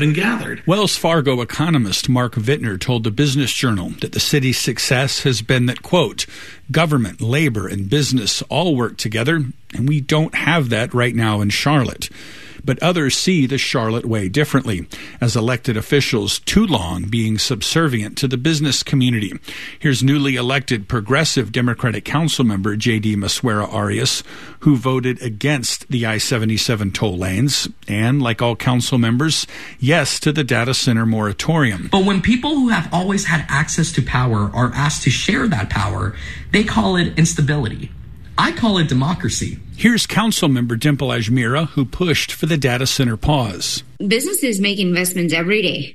been gathered. Wells Fargo economist Mark Vittner told the Business Journal that the city's success has been that, quote, government, labor, and business all work together, and we don't have that right now in Charlotte. But others see the Charlotte way differently, as elected officials too long being subservient to the business community. Here's newly elected progressive Democratic council member J.D. Masuera-Arias, who voted against the I-77 toll lanes and, like all council members, yes to the data center moratorium. But when people who have always had access to power are asked to share that power, they call it instability. I call it democracy. Here's Councilmember Dimple Ajmera, who pushed for the data center pause. Businesses make investments every day.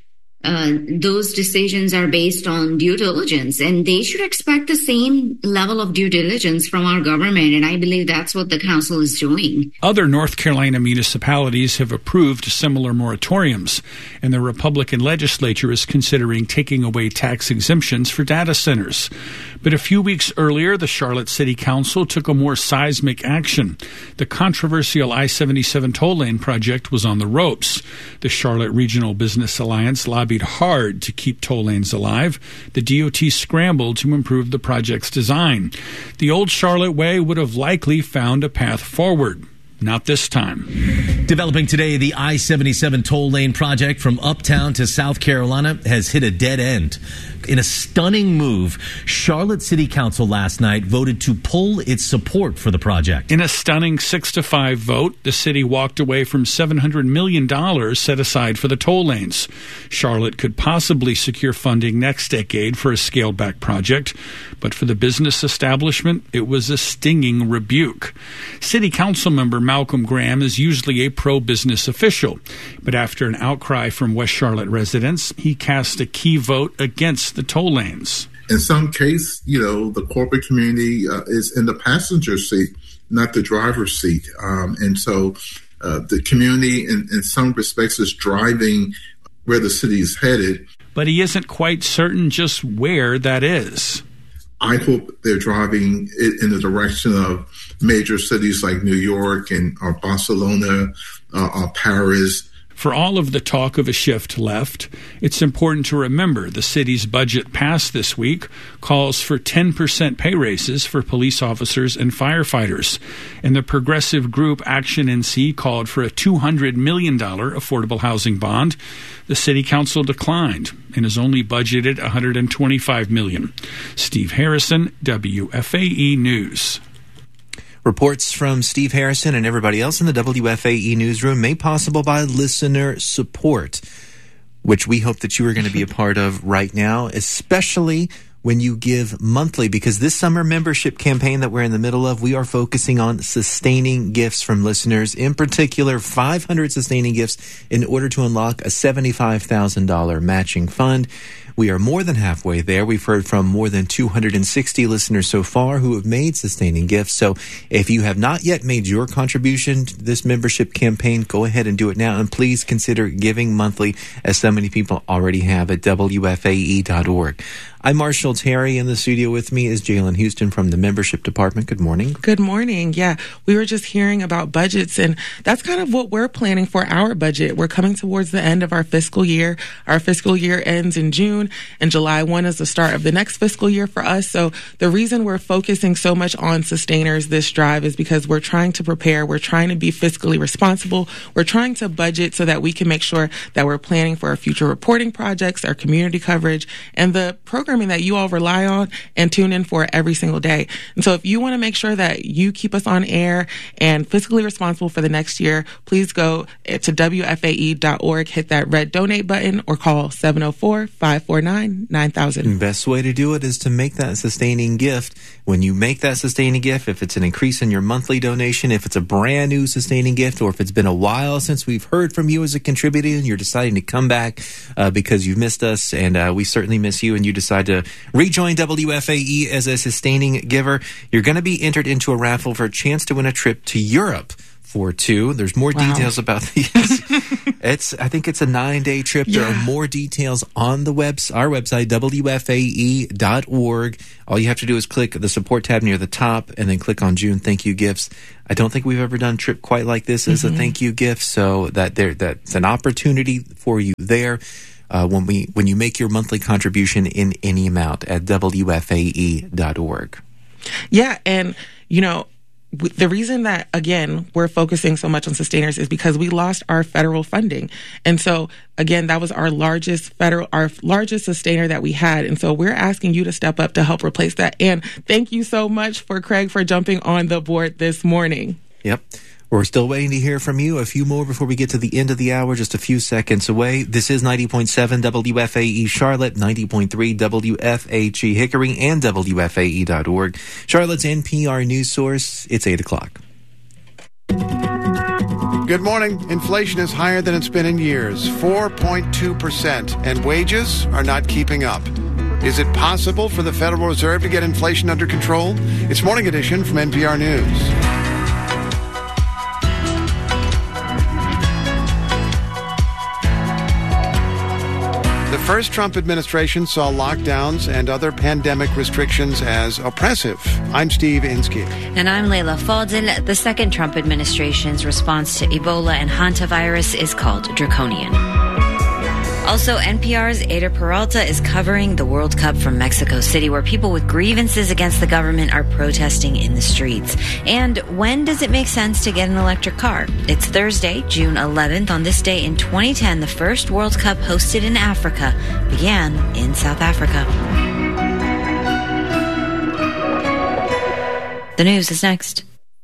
Those decisions are based on due diligence, and they should expect the same level of due diligence from our government, and I believe that's what the council is doing. Other North Carolina municipalities have approved similar moratoriums, and the Republican legislature is considering taking away tax exemptions for data centers. But a few weeks earlier, the Charlotte City Council took a more seismic action. The controversial I-77 toll lane project was on the ropes. The Charlotte Regional Business Alliance lobbied hard to keep toll lanes alive. The DOT scrambled to improve the project's design. The old Charlotte way would have likely found a path forward. Not this time. Developing today, the I-77 toll lane project from Uptown to South Carolina has hit a dead end. In a stunning move, Charlotte City Council last night voted to pull its support for the project. In a stunning 6-5 vote, the city walked away from $700 million set aside for the toll lanes. Charlotte could possibly secure funding next decade for a scaled-back project, but for the business establishment, it was a stinging rebuke. City Council member Malcolm Graham is usually a pro-business official, but after an outcry from West Charlotte residents, he cast a key vote against the toll lanes. In some case, the corporate community is in the passenger seat, not the driver's seat. And so the community, in some respects, is driving where the city is headed. But he isn't quite certain just where that is. I hope they're driving it in the direction of major cities like New York and Barcelona, Paris. For all of the talk of a shift left, it's important to remember the city's budget passed this week calls for 10% pay raises for police officers and firefighters. And the progressive group Action NC called for a $200 million affordable housing bond. The city council declined and has only budgeted $125 million. Steve Harrison, WFAE News. Reports from Steve Harrison and everybody else in the WFAE newsroom made possible by listener support, which we hope that you are going to be a part of right now, especially when you give monthly, because this summer membership campaign that we're in the middle of, we are focusing on sustaining gifts from listeners, in particular 500 sustaining gifts in order to unlock a $75,000 matching fund. We are more than halfway there. We've heard from more than 260 listeners so far who have made sustaining gifts. So if you have not yet made your contribution to this membership campaign, go ahead and do it now. And please consider giving monthly, as so many people already have, at WFAE.org. I'm Marshall Terry. In the studio with me is Jalen Houston from the membership department. Good morning. Good morning. Yeah, we were just hearing about budgets, and that's kind of what we're planning for our budget. We're coming towards the end of our fiscal year. Our fiscal year ends in June, and July 1 is the start of the next fiscal year for us. So the reason we're focusing so much on sustainers this drive is because we're trying to prepare. We're trying to be fiscally responsible. We're trying to budget so that we can make sure that we're planning for our future reporting projects, our community coverage, and the programming that you all rely on and tune in for every single day. And so if you want to make sure that you keep us on air and fiscally responsible for the next year, please go to WFAE.org, hit that red donate button, or call 704-549-9000. Best way to do it is to make that sustaining gift. When you make that sustaining gift, if it's an increase in your monthly donation, if it's a brand new sustaining gift, or if it's been a while since we've heard from you as a contributor and you're deciding to come back because you've missed us, and we certainly miss you, and you decide to rejoin WFAE as a sustaining giver, you're going to be entered into a raffle for a chance to win a trip to Europe for two. There's more details about these. I think it's a 9-day trip. There are more details on our website, WFAE.org. All you have to do is click the support tab near the top and then click on June Thank You Gifts. I don't think we've ever done a trip quite like this as a thank you gift, so that's an opportunity for you there when you make your monthly contribution in any amount at WFAE.org. Yeah, and, the reason that, again, we're focusing so much on sustainers is because we lost our federal funding. And so, again, that was our largest sustainer that we had. And so we're asking you to step up to help replace that. And thank you so much for Craig for jumping on the board this morning. Yep. We're still waiting to hear from you. A few more before we get to the end of the hour, just a few seconds away. This is 90.7 WFAE Charlotte, 90.3 WFHE Hickory, and WFAE.org. Charlotte's NPR news source. It's 8 o'clock. Good morning. Inflation is higher than it's been in years, 4.2%, and wages are not keeping up. Is it possible for the Federal Reserve to get inflation under control? It's Morning Edition from NPR News. The first Trump administration saw lockdowns and other pandemic restrictions as oppressive. I'm Steve Inskeep. And I'm Layla Fadel. The second Trump administration's response to Ebola and hantavirus is called draconian. Also, NPR's Ada Peralta is covering the World Cup from Mexico City, where people with grievances against the government are protesting in the streets. And when does it make sense to get an electric car? It's Thursday, June 11th. On this day in 2010, the first World Cup hosted in Africa began in South Africa. The news is next.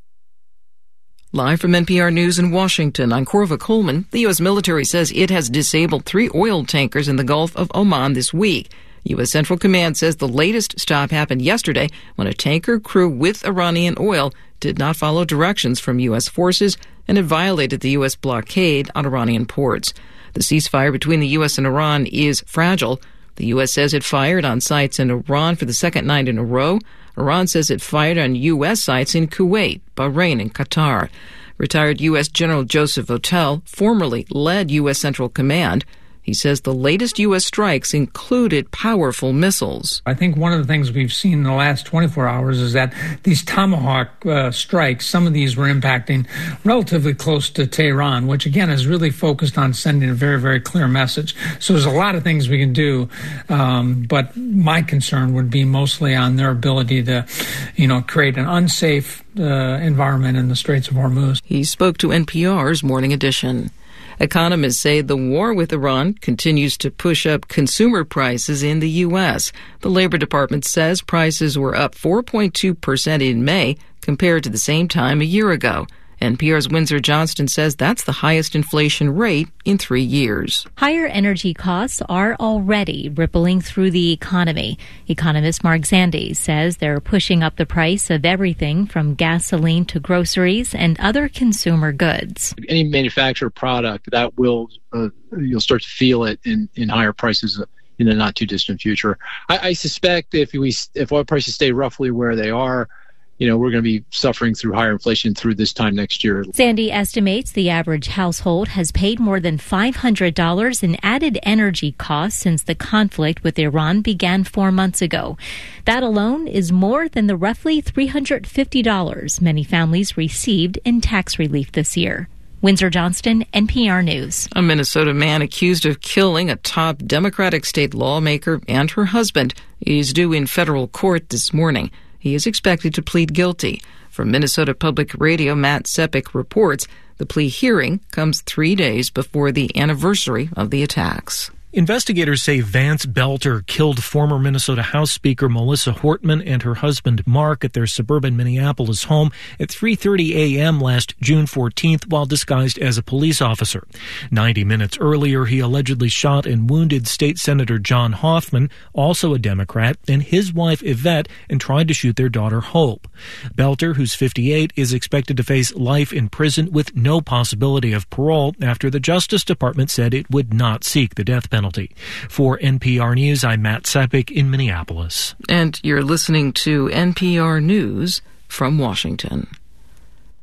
Live from NPR News in Washington, I'm Corva Coleman. The U.S. military says it has disabled 3 oil tankers in the Gulf of Oman this week. U.S. Central Command says the latest stop happened yesterday when a tanker crew with Iranian oil did not follow directions from U.S. forces and it violated the U.S. blockade on Iranian ports. The ceasefire between the U.S. and Iran is fragile. The U.S. says it fired on sites in Iran for the second night in a row. Iran says it fired on U.S. sites in Kuwait, Bahrain, and Qatar. Retired U.S. General Joseph Votel formerly led U.S. Central Command. He says the latest U.S. strikes included powerful missiles. I think one of the things we've seen in the last 24 hours is that these Tomahawk strikes, some of these were impacting relatively close to Tehran, which again is really focused on sending a very, very clear message. So there's a lot of things we can do, but my concern would be mostly on their ability to, create an unsafe environment in the Straits of Hormuz. He spoke to NPR's Morning Edition. Economists say the war with Iran continues to push up consumer prices in the U.S. The Labor Department says prices were up 4.2% in May compared to the same time a year ago. NPR's Windsor Johnston says that's the highest inflation rate in 3 years. Higher energy costs are already rippling through the economy. Economist Mark Zandi says they're pushing up the price of everything from gasoline to groceries and other consumer goods. Any manufactured product, that will you'll start to feel it in higher prices in the not too distant future. I suspect if oil prices stay roughly where they are, we're going to be suffering through higher inflation through this time next year. Sandy estimates the average household has paid more than $500 in added energy costs since the conflict with Iran began 4 months ago. That alone is more than the roughly $350 many families received in tax relief this year. Windsor Johnston, NPR News. A Minnesota man accused of killing a top Democratic state lawmaker and her husband is due in federal court this morning. He is expected to plead guilty. From Minnesota Public Radio, Matt Sepik reports the plea hearing comes 3 days before the anniversary of the attacks. Investigators say Vance Belter killed former Minnesota House Speaker Melissa Hortman and her husband Mark at their suburban Minneapolis home at 3:30 a.m. last June 14th while disguised as a police officer. 90 minutes earlier, he allegedly shot and wounded State Senator John Hoffman, also a Democrat, and his wife Yvette, and tried to shoot their daughter Hope. Belter, who's 58, is expected to face life in prison with no possibility of parole after the Justice Department said it would not seek the death penalty. For NPR News, I'm Matt Sepik in Minneapolis. And you're listening to NPR News from Washington.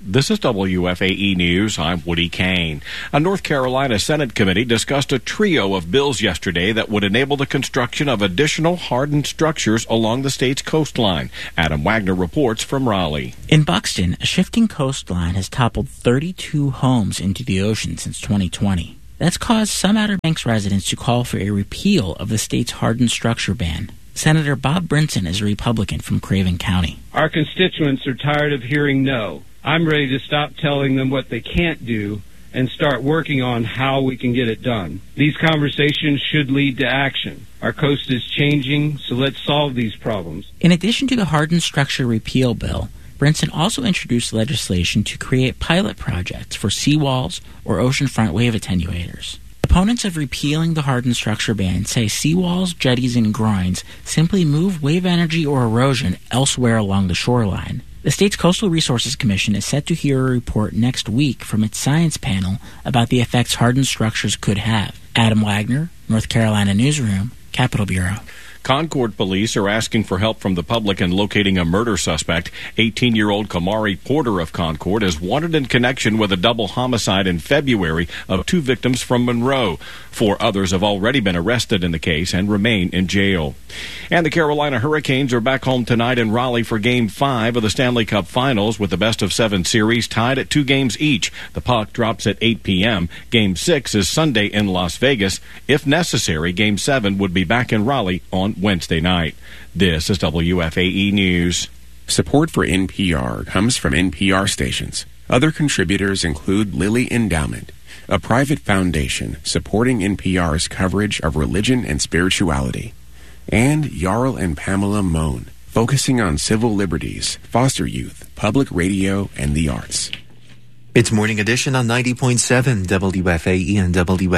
This is WFAE News. I'm Woody Kane. A North Carolina Senate committee discussed a trio of bills yesterday that would enable the construction of additional hardened structures along the state's coastline. Adam Wagner reports from Raleigh. In Buxton, a shifting coastline has toppled 32 homes into the ocean since 2020. That's caused some Outer Banks residents to call for a repeal of the state's hardened structure ban. Senator Bob Brinson is a Republican from Craven County. Our constituents are tired of hearing no. I'm ready to stop telling them what they can't do and start working on how we can get it done. These conversations should lead to action. Our coast is changing, so let's solve these problems. In addition to the hardened structure repeal bill, Brinson also introduced legislation to create pilot projects for seawalls or oceanfront wave attenuators. Opponents of repealing the hardened structure ban say seawalls, jetties, and groins simply move wave energy or erosion elsewhere along the shoreline. The state's Coastal Resources Commission is set to hear a report next week from its science panel about the effects hardened structures could have. Adam Wagner, North Carolina Newsroom, Capitol Bureau. Concord police are asking for help from the public in locating a murder suspect. 18-year-old Kamari Porter of Concord is wanted in connection with a double homicide in February of 2 victims from Monroe. 4 others have already been arrested in the case and remain in jail. And the Carolina Hurricanes are back home tonight in Raleigh for Game 5 of the Stanley Cup Finals with the best-of-7 series tied at 2 games each. The puck drops at 8 p.m. Game 6 is Sunday in Las Vegas. If necessary, Game 7 would be back in Raleigh on Wednesday night. This is WFAE News. Support for NPR comes from NPR stations. Other contributors include Lilly Endowment, a private foundation supporting NPR's coverage of religion and spirituality, and Jarl and Pamela Mohn, focusing on civil liberties, foster youth, public radio, and the arts. It's Morning Edition on 90.7 WFAE and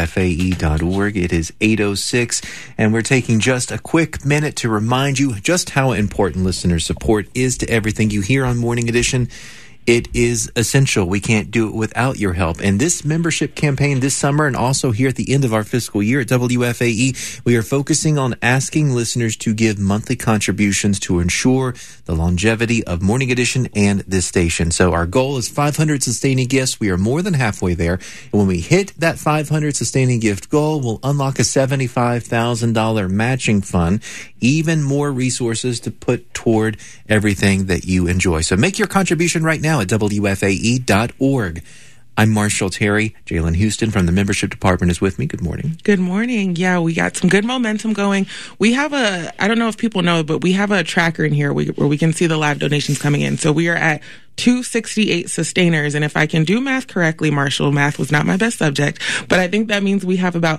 WFAE.org. It is 8:06, and we're taking just a quick minute to remind you just how important listener support is to everything you hear on Morning Edition. It is essential. We can't do it without your help. And this membership campaign this summer and also here at the end of our fiscal year at WFAE, we are focusing on asking listeners to give monthly contributions to ensure the longevity of Morning Edition and this station. So our goal is 500 sustaining gifts. We are more than halfway there. And when we hit that 500 sustaining gift goal, we'll unlock a $75,000 matching fund, even more resources to put toward everything that you enjoy. So make your contribution right now at WFAE.org. I'm Marshall Terry. Jalen Houston from the membership department is with me. Good morning. Good morning. Yeah, we got some good momentum going. We have I don't know if people know, but we have a tracker in here where we can see the live donations coming in. So we are at 268 sustainers. And if I can do math correctly, Marshall, math was not my best subject, but I think that means we have about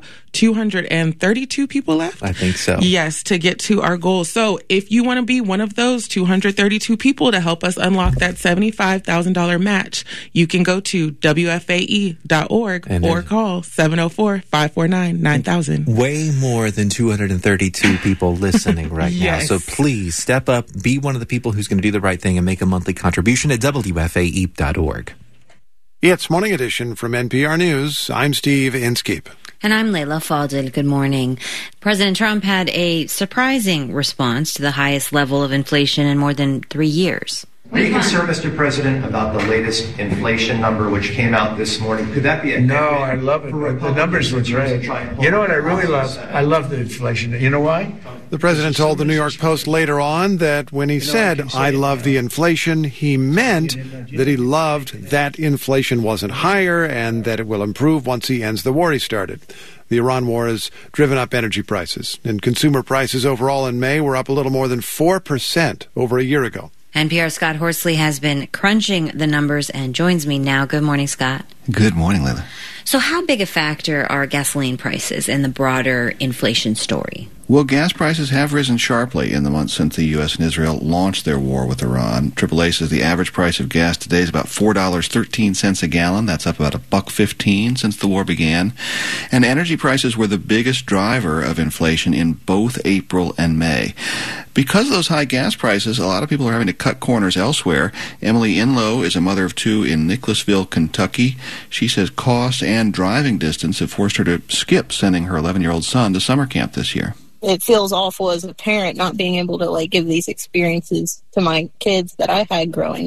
232 people left. I think so. Yes, to get to our goal. So if you want to be one of those 232 people to help us unlock that $75,000 match, you can go to WFAE.org or call 704-549-9000. Way more than 232 people listening right Yes. now. So please step up, be one of the people who's going to do the right thing and make a monthly contribution at WFAE.org. It's Morning Edition from NPR News. I'm Steve Inskeep. And I'm Layla Fadel. Good morning. President Trump had a surprising response to the highest level of inflation in more than 3 years. Are you concerned, Mr. President, about the latest inflation number which came out this morning? Could that be a No, I love it. The numbers were great. You know what I really love? I love the inflation. You know why? The president told the New York Post later on that when he said, I love the inflation, he meant that he loved that inflation wasn't higher and that it will improve once he ends the war he started. The Iran war has driven up energy prices, and consumer prices overall in May were up a little more than 4% over a year ago. NPR's Scott Horsley has been crunching the numbers and joins me now. Good morning, Scott. Good morning, Layla. So how big a factor are gasoline prices in the broader inflation story? Well, gas prices have risen sharply in the months since the U.S. and Israel launched their war with Iran. AAA says the average price of gas today is about $4.13 a gallon. That's up about $1.15 since the war began. And energy prices were the biggest driver of inflation in both April and May. Because of those high gas prices, a lot of people are having to cut corners elsewhere. Emily Inlow is a mother of 2 in Nicholasville, Kentucky. She says cost and driving distance have forced her to skip sending her 11-year-old son to summer camp this year. It feels awful as a parent not being able to give these experiences to my kids that I had growing up.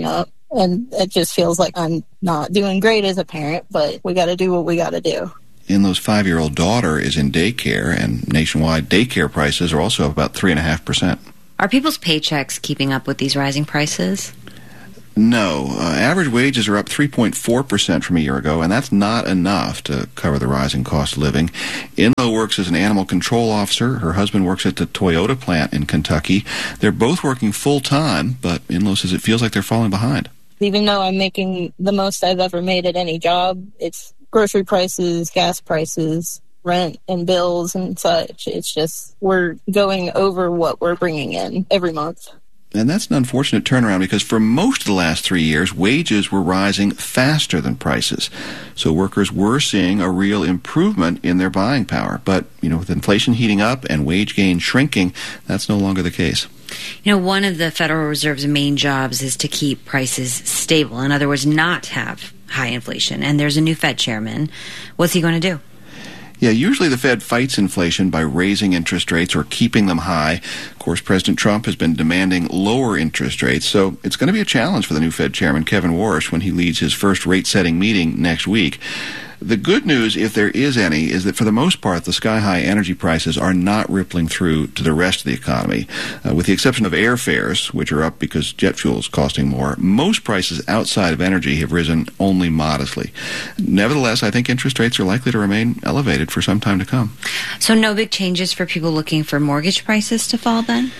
And it just feels like I'm not doing great as a parent, but we got to do what we got to do. Inlo's 5-year-old daughter is in daycare, and nationwide daycare prices are also up about 3.5%. Are people's paychecks keeping up with these rising prices? No. Average wages are up 3.4% from a year ago, and that's not enough to cover the rising cost of living. Inlo works as an animal control officer. Her husband works at the Toyota plant in Kentucky. They're both working full-time, but Inlo says it feels like they're falling behind. Even though I'm making the most I've ever made at any job, it's grocery prices, gas prices, rent and bills and such. It's just we're going over what we're bringing in every month. And that's an unfortunate turnaround because for most of the last 3 years, wages were rising faster than prices. So workers were seeing a real improvement in their buying power. But, with inflation heating up and wage gain shrinking, that's no longer the case. One of the Federal Reserve's main jobs is to keep prices stable. In other words, not have high inflation. And there's a new Fed chairman. What's he going to do? Yeah, usually the Fed fights inflation by raising interest rates or keeping them high. Of course, President Trump has been demanding lower interest rates, so it's going to be a challenge for the new Fed chairman, Kevin Warsh, when he leads his first rate-setting meeting next week. The good news, if there is any, is that for the most part, the sky-high energy prices are not rippling through to the rest of the economy. With the exception of airfares, which are up because jet fuel is costing more, most prices outside of energy have risen only modestly. Nevertheless, I think interest rates are likely to remain elevated for some time to come. So no big changes for people looking for mortgage prices to fall then?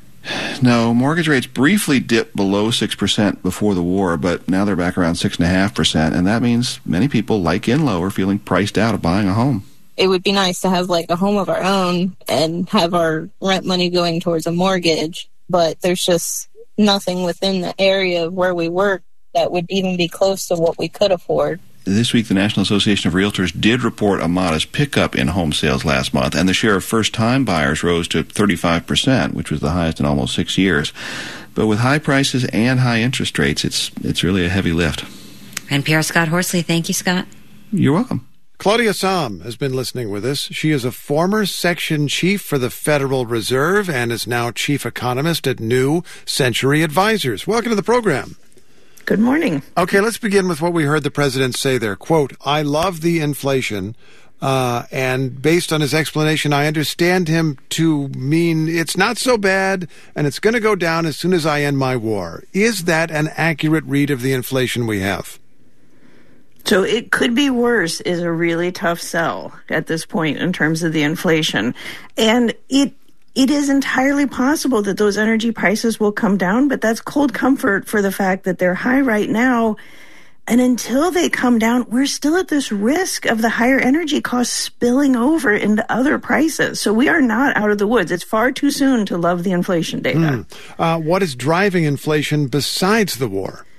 No, mortgage rates briefly dipped below 6% before the war, but now they're back around 6.5%, and that means many people like Inlo are feeling priced out of buying a home. It would be nice to have a home of our own and have our rent money going towards a mortgage, but there's just nothing within the area of where we work that would even be close to what we could afford. This week, the National Association of Realtors did report a modest pickup in home sales last month, and the share of first-time buyers rose to 35%, which was the highest in almost 6 years. But with high prices and high interest rates, it's really a heavy lift. NPR Scott Horsley. Thank you, Scott. You're welcome. Claudia Sahm has been listening with us. She is a former section chief for the Federal Reserve and is now chief economist at New Century Advisors. Welcome to the program. Good morning. Okay, let's begin with what we heard the president say there. Quote, I love the inflation, and based on his explanation, I understand him to mean it's not so bad and it's going to go down as soon as I end my war. Is that an accurate read of the inflation we have? So it could be worse is a really tough sell at this point in terms of the inflation. And it is entirely possible that those energy prices will come down, but that's cold comfort for the fact that they're high right now. And until they come down, we're still at this risk of the higher energy costs spilling over into other prices. So we are not out of the woods. It's far too soon to love the inflation data. What is driving inflation besides the war?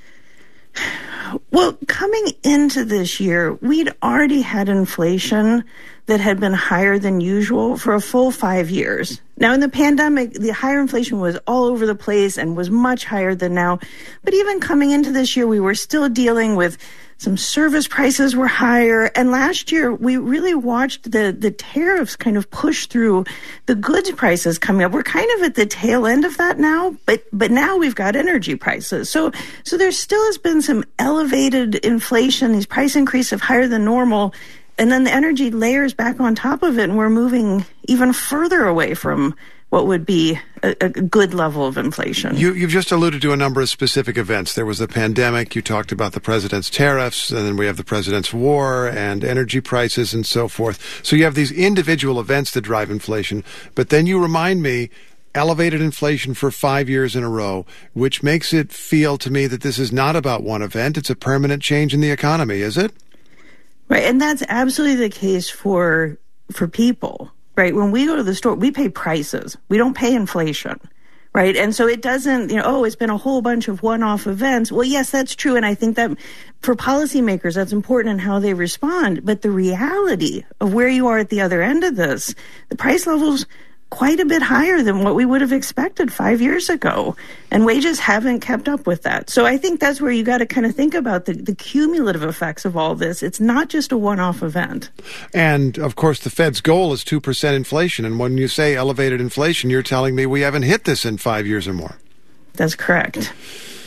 Well, coming into this year, we'd already had inflation that had been higher than usual for a full 5 years. Now, in the pandemic, the higher inflation was all over the place and was much higher than now. But even coming into this year, we were still dealing with some service prices were higher. And last year, we really watched the tariffs kind of push through the goods prices coming up. We're kind of at the tail end of that now, but now we've got energy prices. So there still has been some elevated inflation, these price increases higher than normal. And then the energy layers back on top of it, and we're moving even further away from what would be a good level of inflation. You've just alluded to a number of specific events. There was the pandemic. You talked about the president's tariffs, and then we have the president's war and energy prices and so forth. So you have these individual events that drive inflation. But then you remind me, elevated inflation for 5 years in a row, which makes it feel to me that this is not about one event. It's a permanent change in the economy, is it? Right, and that's absolutely the case for people, right? When we go to the store, we pay prices. We don't pay inflation, right? And so it doesn't, it's been a whole bunch of one-off events. Well, yes, that's true, and I think that for policymakers, that's important in how they respond. But the reality of where you are at the other end of this, the price levels quite a bit higher than what we would have expected 5 years ago. And wages haven't kept up with that. So I think that's where you got to kind of think about the cumulative effects of all this. It's not just a one-off event. And, of course, the Fed's goal is 2% inflation. And when you say elevated inflation, you're telling me we haven't hit this in 5 years or more. That's correct.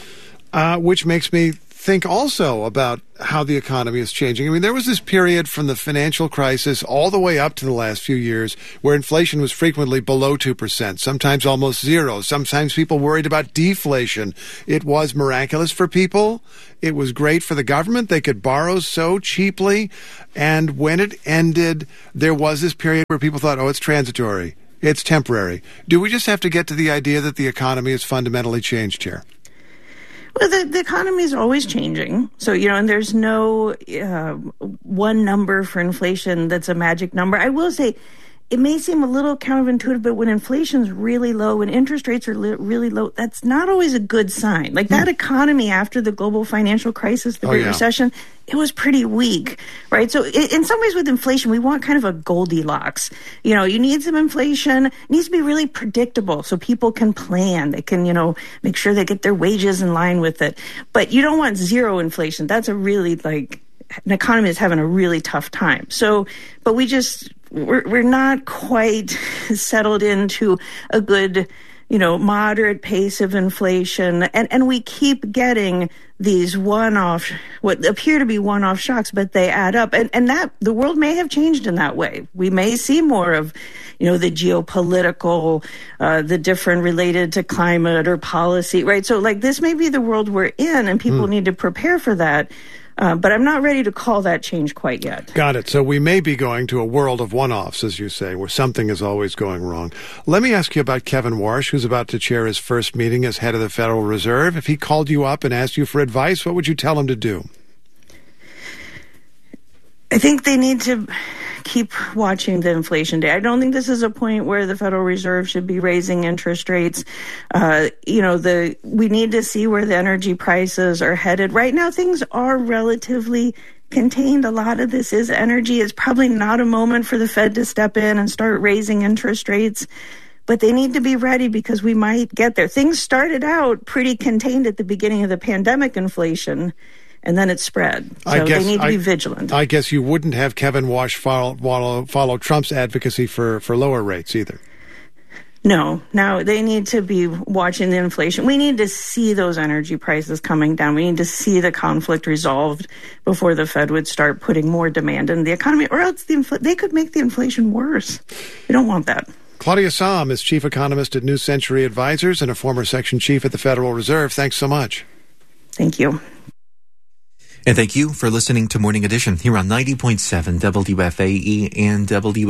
which makes me think also about how the economy is changing. I mean, there was this period from the financial crisis all the way up to the last few years where inflation was frequently below 2%, sometimes almost zero. Sometimes people worried about deflation. It was miraculous for people. It was great for the government. They could borrow so cheaply. And when it ended, there was this period where people thought, oh, it's transitory. It's temporary. Do we just have to get to the idea that the economy has fundamentally changed here? Well, the economy is always changing. So, and there's no one number for inflation that's a magic number. I will say it may seem a little counterintuitive, but when inflation's really low, when interest rates are really low, that's not always a good sign. Like that economy after the global financial crisis, the Great Recession, it was pretty weak, right? So in some ways with inflation, we want kind of a Goldilocks. You need some inflation. It needs to be really predictable so people can plan. They can, make sure they get their wages in line with it. But you don't want zero inflation. That's a really an economy is having a really tough time. So, but we're not quite settled into a good, moderate pace of inflation. And we keep getting these what appear to be one-off shocks, but they add up. And that the world may have changed in that way. We may see more of, the geopolitical, the different related to climate or policy, right? So this may be the world we're in, and people need to prepare for that. But I'm not ready to call that change quite yet. Got it. So we may be going to a world of one-offs, as you say, where something is always going wrong. Let me ask you about Kevin Warsh, who's about to chair his first meeting as head of the Federal Reserve. If he called you up and asked you for advice, what would you tell him to do? I think they need to keep watching the inflation data. I don't think this is a point where the Federal Reserve should be raising interest rates. We need to see where the energy prices are headed. Right now, things are relatively contained. A lot of this is energy. It's probably not a moment for the Fed to step in and start raising interest rates. But they need to be ready because we might get there. Things started out pretty contained at the beginning of the pandemic inflation, and then it spread. So they need to be vigilant. I guess you wouldn't have Kevin Warsh follow Trump's advocacy for lower rates either. No. Now, they need to be watching the inflation. We need to see those energy prices coming down. We need to see the conflict resolved before the Fed would start putting more demand in the economy, or else they could make the inflation worse. We don't want that. Claudia Sahm is chief economist at New Century Advisors and a former section chief at the Federal Reserve. Thanks so much. Thank you. And thank you for listening to Morning Edition here on 90.7 WFAE and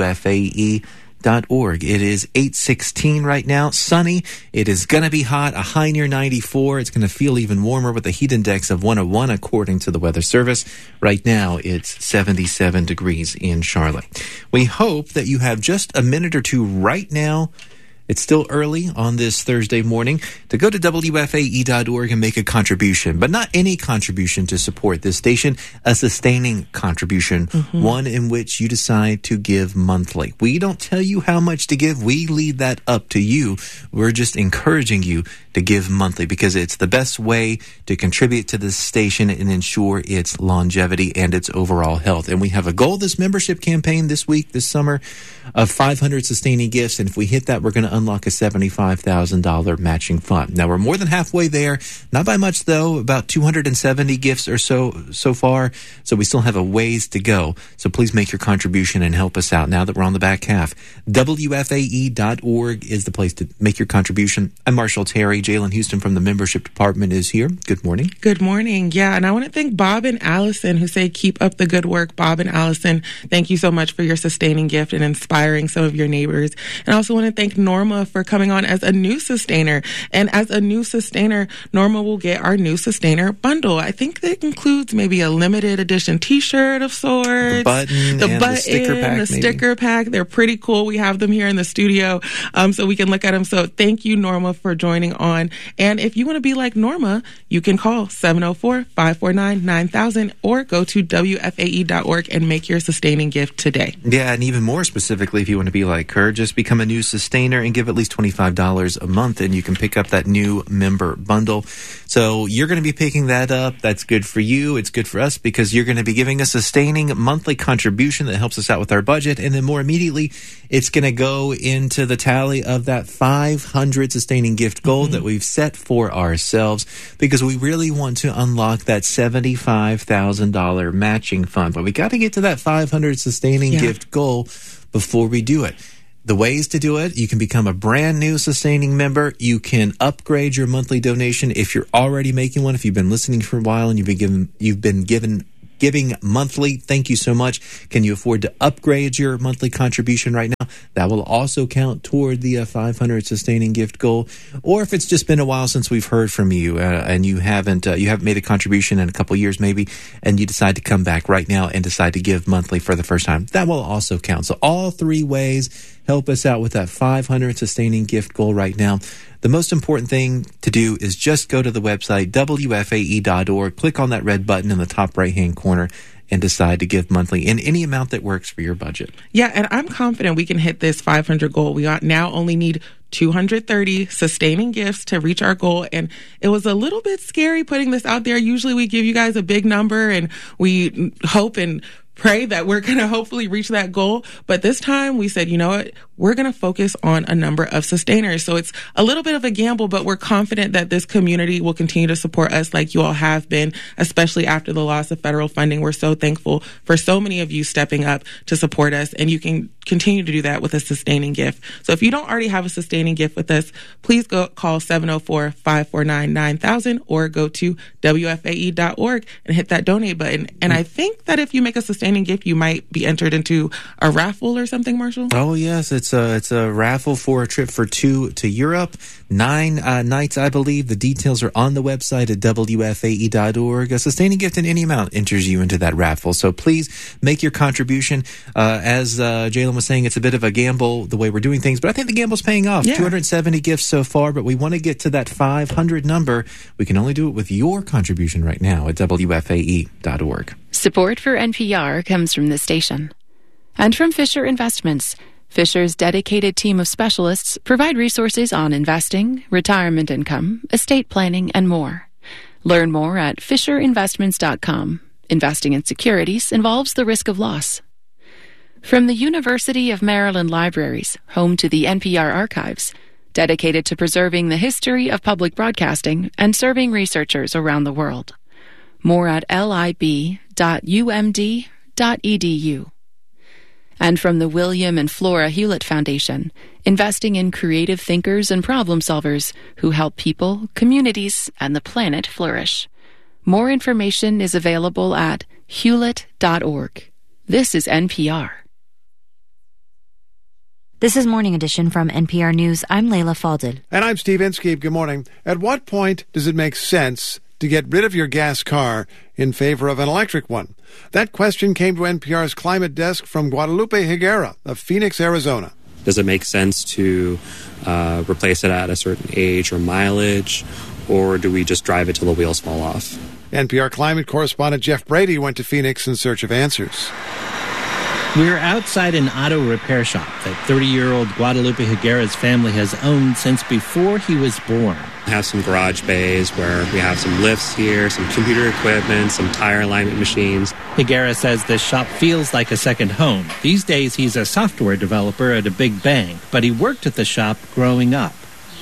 WFAE.org. It is 8:16 right now, sunny. It is going to be hot, a high near 94. It's going to feel even warmer with a heat index of 101 according to the Weather Service. Right now, it's 77 degrees in Charlotte. We hope that you have just a minute or two right now. It's still early on this Thursday morning to go to WFAE.org and make a contribution, but not any contribution to support this station, a sustaining contribution, one in which you decide to give monthly. We don't tell you how much to give. We leave that up to you. We're just encouraging you to give monthly because it's the best way to contribute to this station and ensure its longevity and its overall health. And we have a goal this membership campaign this summer, of 500 sustaining gifts. And if we hit that, we're going to unlock a $75,000 matching fund. Now, we're more than halfway there. Not by much, though. About 270 gifts or so far. So we still have a ways to go. So please make your contribution and help us out now that we're on the back half. WFAE.org is the place to make your contribution. I'm Marshall Terry. Jalen Houston from the membership department is here. Good morning. Good morning. Yeah, and I want to thank Bob and Allison who say keep up the good work. Bob and Allison, thank you so much for your sustaining gift and inspiring some of your neighbors. And I also want to thank Norma for coming on as a new sustainer. And as a new sustainer, Norma will get our new sustainer bundle. I think that includes maybe a limited edition t-shirt of sorts. The button, the sticker pack. The sticker pack. They're pretty cool. We have them here in the studio so we can look at them. So thank you, Norma, for joining on. And if you want to be like Norma, you can call 704-549-9000 or go to WFAE.org and make your sustaining gift today. Yeah, and even more specifically, if you want to be like her, just become a new sustainer and give at least $25 a month, and you can pick up that new member bundle. So you're going to be picking that up. That's good for you. It's good for us because you're going to be giving a sustaining monthly contribution that helps us out with our budget. And then more immediately, it's going to go into the tally of that 500 sustaining gift goal that that we've set for ourselves because we really want to unlock that $75,000 matching fund. But we got to get to that 500 sustaining gift goal before we do it. The ways to do it, you can become a brand new sustaining member. You can upgrade your monthly donation if you're already making one. If you've been listening for a while and you've been giving monthly, thank you so much. Can you afford to upgrade your monthly contribution right now? That will also count toward the 500 sustaining gift goal. Or if it's just been a while since we've heard from you and you haven't made a contribution in a couple years maybe, and you decide to come back right now and decide to give monthly for the first time, that will also count. So all three ways help us out with that 500 sustaining gift goal right now. The most important thing to do is just go to the website, WFAE.org, click on that red button in the top right-hand corner, and decide to give monthly in any amount that works for your budget. Yeah, and I'm confident we can hit this 500 goal. We now only need 230 sustaining gifts to reach our goal. And it was a little bit scary putting this out there. Usually we give you guys a big number and we hope and pray that we're going to hopefully reach that goal. But this time we said, you know what? We're going to focus on a number of sustainers. So it's a little bit of a gamble, but we're confident that this community will continue to support us like you all have been, especially after the loss of federal funding. We're so thankful for so many of you stepping up to support us, and you can continue to do that with a sustaining gift. So if you don't already have a sustaining gift with us, please call 704-549-9000 or go to WFAE.org and hit that donate button. And I think that if you make a sustaining gift, you might be entered into a raffle or something, Marshall? Oh, yes. It's a raffle for a trip for two to Europe. 9 nights, I believe. The details are on the website at WFAE.org. A sustaining gift in any amount enters you into that raffle. So please make your contribution. As Jalen was saying, it's a bit of a gamble the way we're doing things, but I think the gamble's paying off. Yeah. 270 gifts so far, but we want to get to that 500 number. We can only do it with your contribution right now at WFAE.org. Support for NPR comes from this station and from Fisher Investments. Fisher's dedicated team of specialists provide resources on investing, retirement income, estate planning, and more. Learn more at FisherInvestments.com. Investing in securities involves the risk of loss. From the University of Maryland Libraries, home to the NPR archives, dedicated to preserving the history of public broadcasting and serving researchers around the world. More at lib.umd.edu. And from the William and Flora Hewlett Foundation, investing in creative thinkers and problem solvers who help people, communities, and the planet flourish. More information is available at hewlett.org. This is NPR. This is Morning Edition from NPR News. I'm Layla Faldil. And I'm Steve Inskeep. Good morning. At what point does it make sense to get rid of your gas car in favor of an electric one? That question came to NPR's climate desk from Guadalupe Higuera of Phoenix, Arizona. Does it make sense to replace it at a certain age or mileage, or do we just drive it till the wheels fall off? NPR climate correspondent Jeff Brady went to Phoenix in search of answers. We're outside an auto repair shop that 30-year-old Guadalupe Higuera's family has owned since before he was born. We have some garage bays where we have some lifts here, some computer equipment, some tire alignment machines. Higuera says this shop feels like a second home. These days, he's a software developer at a big bank, but he worked at the shop growing up.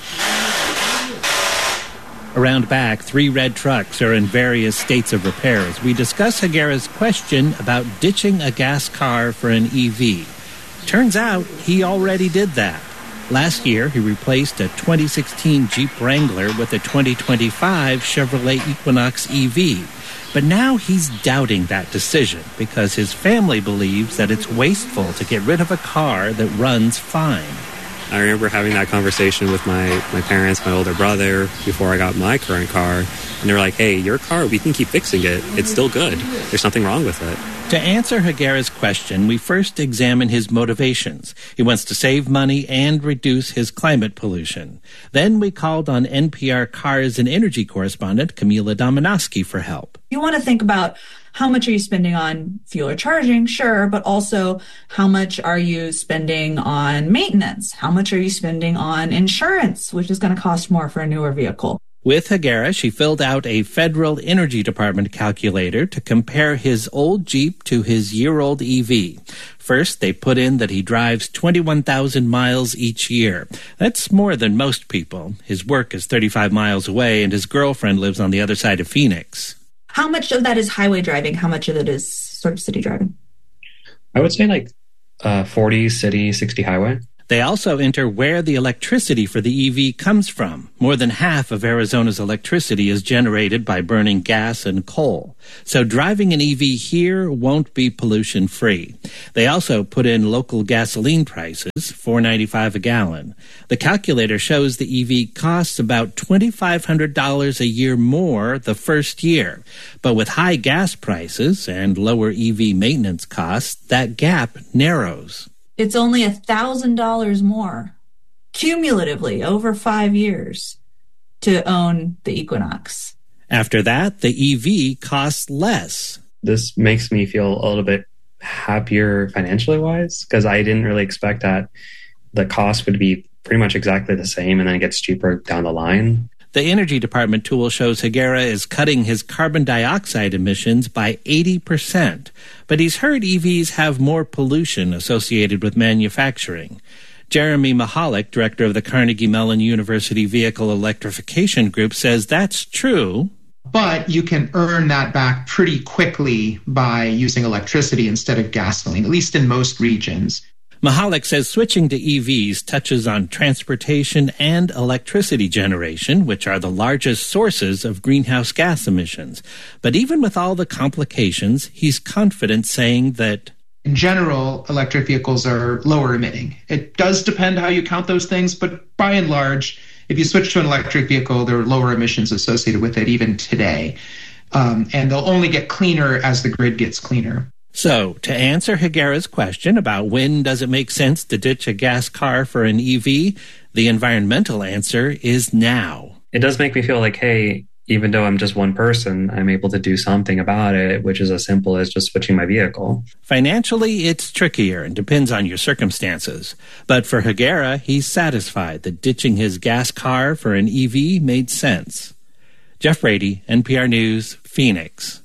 Around back, 3 red trucks are in various states of repair as we discuss Higuera's question about ditching a gas car for an EV. Turns out he already did that. Last year, he replaced a 2016 Jeep Wrangler with a 2025 Chevrolet Equinox EV. But now he's doubting that decision because his family believes that it's wasteful to get rid of a car that runs fine. I remember having that conversation with my parents, my older brother, before I got my current car. And they were like, hey, your car, we can keep fixing it. It's still good. There's nothing wrong with it. To answer Higuera's question, we first examine his motivations. He wants to save money and reduce his climate pollution. Then we called on NPR cars and energy correspondent Camila Dominowski for help. You want to think about how much are you spending on fuel or charging? Sure, but also how much are you spending on maintenance? How much are you spending on insurance, which is going to cost more for a newer vehicle? With Higuera, she filled out a Federal Energy Department calculator to compare his old Jeep to his year-old EV. First, they put in that he drives 21,000 miles each year. That's more than most people. His work is 35 miles away, and his girlfriend lives on the other side of Phoenix. How much of that is highway driving? How much of it is sort of city driving? I would say like 40 city, 60 highway. They also enter where the electricity for the EV comes from. More than half of Arizona's electricity is generated by burning gas and coal. So driving an EV here won't be pollution-free. They also put in local gasoline prices, $4.95 a gallon. The calculator shows the EV costs about $2,500 a year more the first year. But with high gas prices and lower EV maintenance costs, that gap narrows. It's only $1,000 more cumulatively over 5 years to own the Equinox. After that, the EV costs less. This makes me feel a little bit happier financially wise, because I didn't really expect that the cost would be pretty much exactly the same and then it gets cheaper down the line. The Energy Department tool shows Higuera is cutting his carbon dioxide emissions by 80%. But he's heard EVs have more pollution associated with manufacturing. Jeremy Mahalik, director of the Carnegie Mellon University Vehicle Electrification Group, says that's true. But you can earn that back pretty quickly by using electricity instead of gasoline, at least in most regions. Mahalik says switching to EVs touches on transportation and electricity generation, which are the largest sources of greenhouse gas emissions. But even with all the complications, he's confident saying that in general, electric vehicles are lower emitting. It does depend how you count those things, but by and large, if you switch to an electric vehicle, there are lower emissions associated with it even today. And they'll only get cleaner as the grid gets cleaner. So, to answer Higuera's question about when does it make sense to ditch a gas car for an EV, the environmental answer is now. It does make me feel like, hey, even though I'm just one person, I'm able to do something about it, which is as simple as just switching my vehicle. Financially, it's trickier and depends on your circumstances. But for Higuera, he's satisfied that ditching his gas car for an EV made sense. Jeff Brady, NPR News, Phoenix.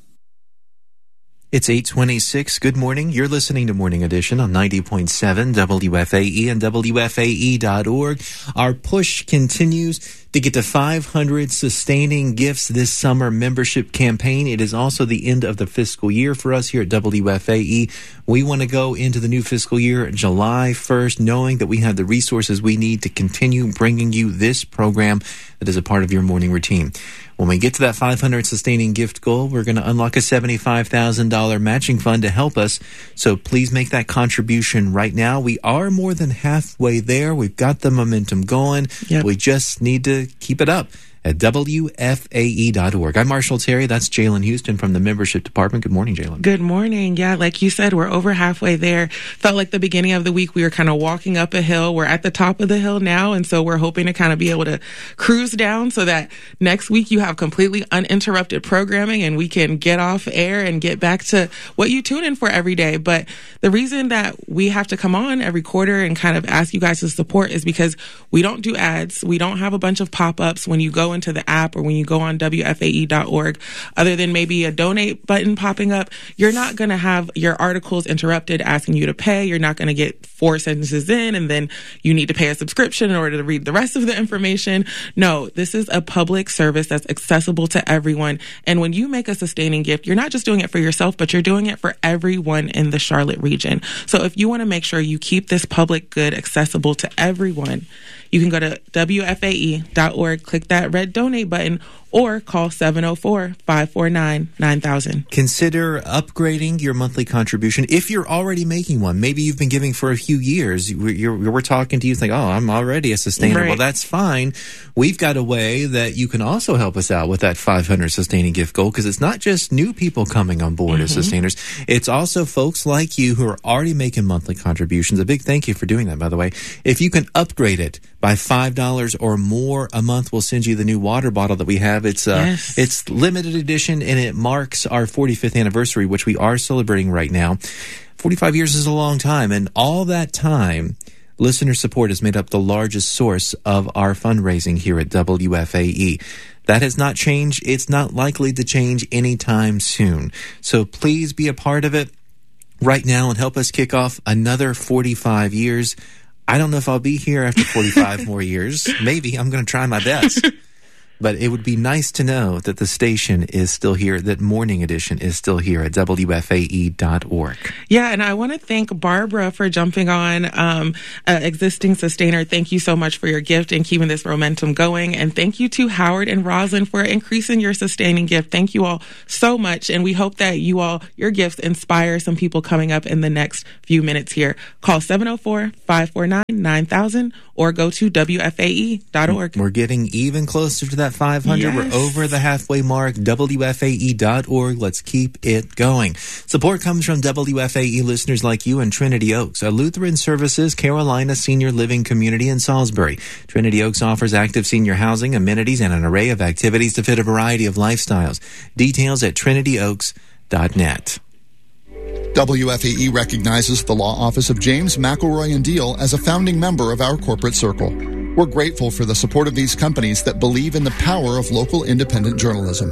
It's 8:26. Good morning. You're listening to Morning Edition on 90.7 WFAE and WFAE.org. Our push continues to get to 500 sustaining gifts this summer membership campaign. It is also the end of the fiscal year for us here at WFAE. We want to go into the new fiscal year July 1st, knowing that we have the resources we need to continue bringing you this program that is a part of your morning routine. When we get to that 500 sustaining gift goal, we're going to unlock a $75,000 matching fund to help us. So please make that contribution right now. We are more than halfway there. We've got the momentum going. Yep. We just need to keep it up at WFAE.org. I'm Marshall Terry. That's Jalen Houston from the membership department. Good morning, Jalen. Good morning. Yeah, like you said, we're over halfway there. Felt like the beginning of the week we were kind of walking up a hill. We're at the top of the hill now, and so we're hoping to kind of be able to cruise down so that next week you have completely uninterrupted programming and we can get off air and get back to what you tune in for every day. But the reason that we have to come on every quarter and kind of ask you guys to support is because we don't do ads. We don't have a bunch of pop-ups when you go into the app or when you go on WFAE.org, other than maybe a donate button popping up. You're not going to have your articles interrupted asking you to pay. You're not going to get 4 sentences in and then you need to pay a subscription in order to read the rest of the information. No, this is a public service that's accessible to everyone. And when you make a sustaining gift, you're not just doing it for yourself, but you're doing it for everyone in the Charlotte region. So if you want to make sure you keep this public good accessible to everyone, you can go to WFAE.org, click that red donate button, or call 704-549-9000. Consider upgrading your monthly contribution if you're already making one. Maybe you've been giving for a few years. We're talking to you, think, oh, I'm already a sustainer. Right. Well, that's fine. We've got a way that you can also help us out with that 500 sustaining gift goal, because it's not just new people coming on board as sustainers. It's also folks like you who are already making monthly contributions. A big thank you for doing that, by the way. If you can upgrade it by $5 or more a month, we'll send you the new water bottle that we have. It's limited edition, and it marks our 45th anniversary, which we are celebrating right now. 45 years is a long time, and all that time, Listener support has made up the largest source of our fundraising here at WFAE. That has not changed. It's not likely to change anytime soon. So please be a part of it right now and help us kick off another 45 years. I don't know if I'll be here after 45 more years. Maybe. I'm going to try my best. But it would be nice to know that the station is still here, that Morning Edition is still here at WFAE.org. Yeah, and I want to thank Barbara for jumping on, Existing Sustainer. Thank you so much for your gift and keeping this momentum going. And thank you to Howard and Roslyn for increasing your sustaining gift. Thank you all so much. And we hope that your gifts inspire some people coming up in the next few minutes here. Call 704-549-9000 or go to WFAE.org. We're getting even closer to that 500. Yes. We're over the halfway mark. WFAE.org. Let's keep it going. Support comes from WFAE listeners like you in Trinity Oaks, a Lutheran Services Carolina senior living community in Salisbury. Trinity Oaks offers active senior housing, amenities, and an array of activities to fit a variety of lifestyles. Details at trinityoaks.net. WFAE recognizes the law office of James McElroy and Deal as a founding member of our corporate circle. We're grateful for the support of these companies that believe in the power of local independent journalism.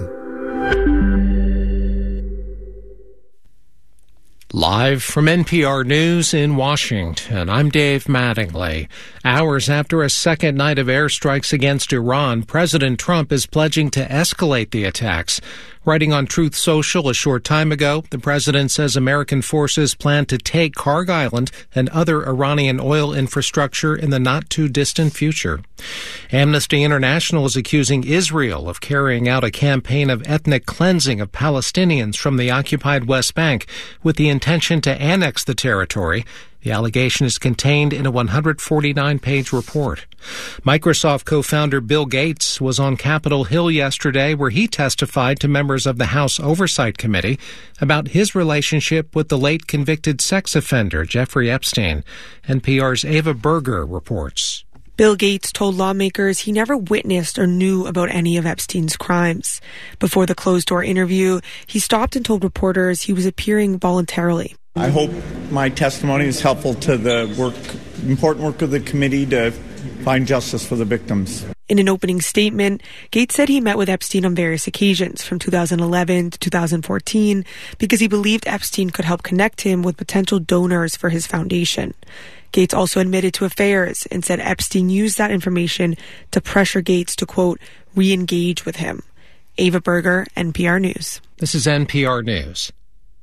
Live from NPR News in Washington, I'm Dave Mattingly. Hours after a second night of airstrikes against Iran, President Trump is pledging to escalate the attacks. Writing on Truth Social a short time ago, the president says American forces plan to take Karg Island and other Iranian oil infrastructure in the not-too-distant future. Amnesty International is accusing Israel of carrying out a campaign of ethnic cleansing of Palestinians from the occupied West Bank with the intention to annex the territory. The allegation is contained in a 149-page report. Microsoft co-founder Bill Gates was on Capitol Hill yesterday where he testified to members of the House Oversight Committee about his relationship with the late convicted sex offender Jeffrey Epstein. NPR's Ava Berger reports. Bill Gates told lawmakers he never witnessed or knew about any of Epstein's crimes. Before the closed-door interview, he stopped and told reporters he was appearing voluntarily. I hope my testimony is helpful to the important work of the committee to find justice for the victims. In an opening statement, Gates said he met with Epstein on various occasions from 2011 to 2014 because he believed Epstein could help connect him with potential donors for his foundation. Gates also admitted to affairs and said Epstein used that information to pressure Gates to, quote, re-engage with him. Ava Berger, NPR News. This is NPR News.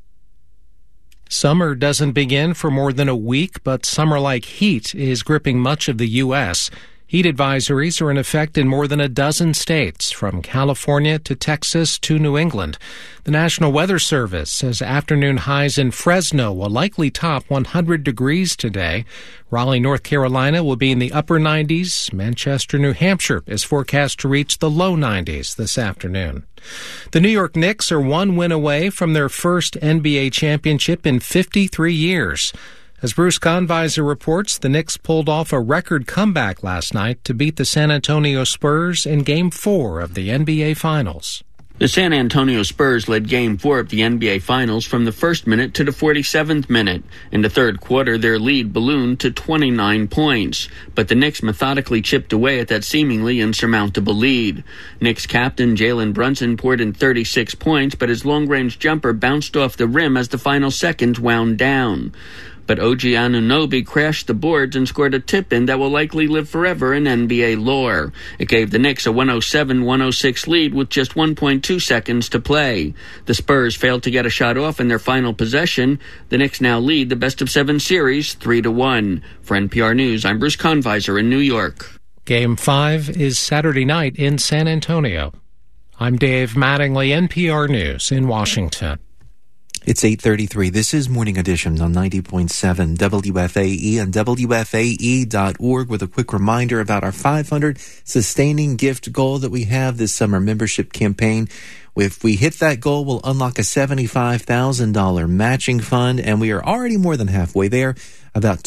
Summer doesn't begin for more than a week, but summer-like heat is gripping much of the U.S. Heat advisories are in effect in more than a dozen states, from California to Texas to New England. The National Weather Service says afternoon highs in Fresno will likely top 100 degrees today. Raleigh, North Carolina will be in the upper 90s. Manchester, New Hampshire is forecast to reach the low 90s this afternoon. The New York Knicks are one win away from their first NBA championship in 53 years. As Bruce Kahnweiser reports, the Knicks pulled off a record comeback last night to beat the San Antonio Spurs in Game 4 of the NBA Finals. The San Antonio Spurs led Game 4 of the NBA Finals from the first minute to the 47th minute. In the third quarter, their lead ballooned to 29 points. But the Knicks methodically chipped away at that seemingly insurmountable lead. Knicks captain Jalen Brunson poured in 36 points, but his long-range jumper bounced off the rim as the final seconds wound down. But OG Anunoby crashed the boards and scored a tip-in that will likely live forever in NBA lore. It gave the Knicks a 107-106 lead with just 1.2 seconds to play. The Spurs failed to get a shot off in their final possession. The Knicks now lead the best-of-7 series 3-1. For NPR News, I'm Bruce Kahnweiser in New York. Game 5 is Saturday night in San Antonio. I'm Dave Mattingly, NPR News in Washington. It's 8:33. This is Morning Edition on 90.7 WFAE and WFAE.org with a quick reminder about our 500 sustaining gift goal that we have this summer membership campaign. If we hit that goal, we'll unlock a $75,000 matching fund, and we are already more than halfway there, about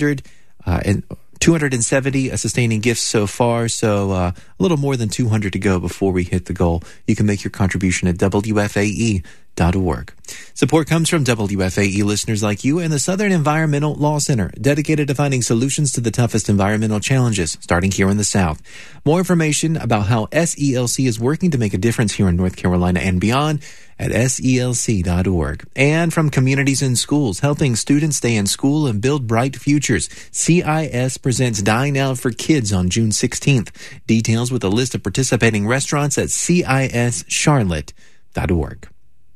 270 sustaining gifts so far, so a little more than 200 to go before we hit the goal. You can make your contribution at WFAE.org. Support comes from WFAE listeners like you and the Southern Environmental Law Center, dedicated to finding solutions to the toughest environmental challenges, starting here in the South. More information about how SELC is working to make a difference here in North Carolina and beyond at SELC.org. And from Communities in Schools, helping students stay in school and build bright futures. CIS presents Dine Out for Kids on June 16th. Details with a list of participating restaurants at CISCharlotte.org.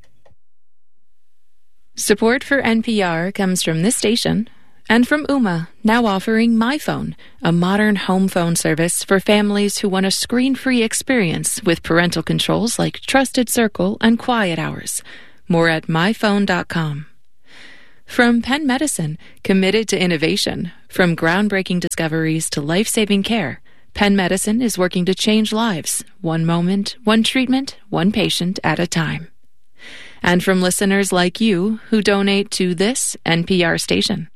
Support for NPR comes from this station and from Ooma, now offering MyPhone, a modern home phone service for families who want a screen-free experience with parental controls like Trusted Circle and Quiet Hours. More at myphone.com. From Penn Medicine, committed to innovation, from groundbreaking discoveries to life-saving care, Penn Medicine is working to change lives, one moment, one treatment, one patient at a time. And from listeners like you who donate to this NPR station.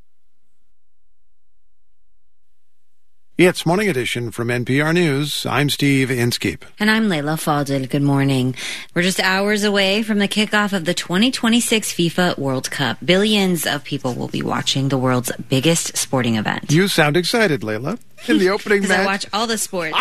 It's Morning Edition from NPR News. I'm Steve Inskeep. And I'm Layla Fadel. Good morning. We're just hours away from the kickoff of the 2026 FIFA World Cup. Billions of people will be watching the world's biggest sporting event. You sound excited, Layla. In the opening match, I watch all the sports.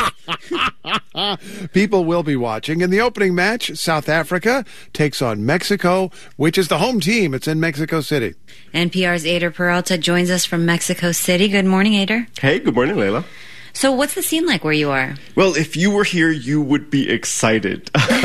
People will be watching. In the opening match, South Africa takes on Mexico, which is the home team. It's in Mexico City. NPR's Eder Peralta joins us from Mexico City. Good morning, Eder. Hey, good morning, Layla. So what's the scene like where you are? Well, if you were here, you would be excited.